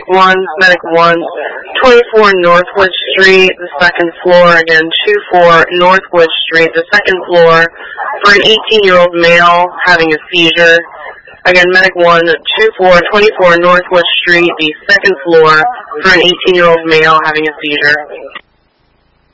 Medic 1, 24 Northwood Street, the second floor. Again, 24 Northwood Street, the second floor, for an 18-year-old male having a seizure. Again, Medic 1, 24 Northwood Street, the second floor, for an 18-year-old male having a seizure.